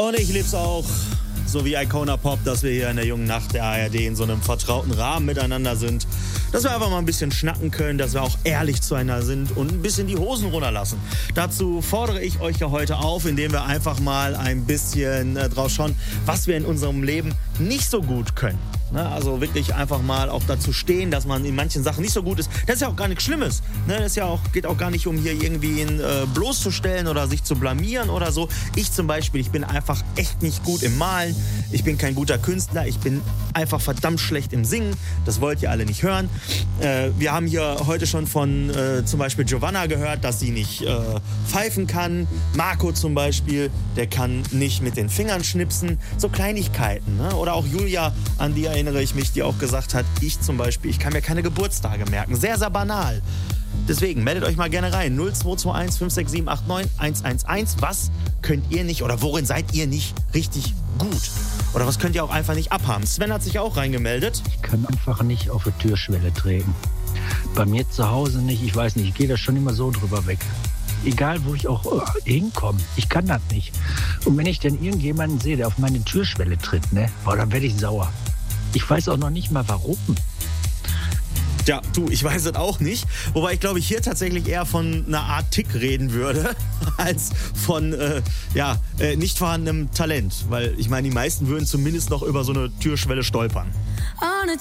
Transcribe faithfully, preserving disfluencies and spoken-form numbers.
Und ich lieb's auch, so wie Icona Pop, dass wir hier in der jungen Nacht der A R D in so einem vertrauten Rahmen miteinander sind. Dass wir einfach mal ein bisschen schnacken können, dass wir auch ehrlich zueinander sind und ein bisschen die Hosen runterlassen. Dazu fordere ich euch ja heute auf, indem wir einfach mal ein bisschen äh, drauf schauen, was wir in unserem Leben nicht so gut können. Ne? Also wirklich einfach mal auch dazu stehen, dass man in manchen Sachen nicht so gut ist. Das ist ja auch gar nichts Schlimmes. Ne? Das ist ja auch, geht auch gar nicht um hier irgendwie ihn, äh, bloßzustellen oder sich zu blamieren oder so. Ich zum Beispiel, ich bin einfach echt nicht gut im Malen. Ich bin kein guter Künstler. Ich bin einfach verdammt schlecht im Singen. Das wollt ihr alle nicht hören. Äh, wir haben hier heute schon von äh, zum Beispiel Giovanna gehört, dass sie nicht äh, pfeifen kann. Marco zum Beispiel, der kann nicht mit den Fingern schnipsen. So Kleinigkeiten. Ne? Oder auch Julia, an die erinnere ich mich, die auch gesagt hat, ich zum Beispiel, ich kann mir keine Geburtstage merken. Sehr, sehr banal. Deswegen meldet euch mal gerne rein. null zwei zwei eins fünf sechs sieben acht neun eins eins eins. Was könnt ihr nicht oder worin seid ihr nicht richtig gut? Oder was könnt ihr auch einfach nicht abhaben? Sven hat sich auch reingemeldet. Ich kann einfach nicht auf die Türschwelle treten. Bei mir zu Hause nicht. Ich weiß nicht, ich gehe da schon immer so drüber weg. Egal, wo ich auch oh, hinkomme. Ich kann das nicht. Und wenn ich dann irgendjemanden sehe, der auf meine Türschwelle tritt, ne, boah, dann werde ich sauer. Ich weiß auch noch nicht mal, warum. Ja, du, ich weiß es auch nicht. Wobei ich glaube, ich hier tatsächlich eher von einer Art Tick reden würde, als von äh, ja, äh, nicht vorhandenem Talent. Weil ich meine, die meisten würden zumindest noch über so eine Türschwelle stolpern. On a